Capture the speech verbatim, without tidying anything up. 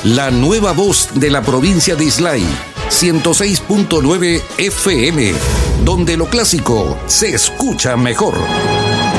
la nueva voz de la provincia de Islay, ciento seis punto nueve F M, donde lo clásico se escucha mejor.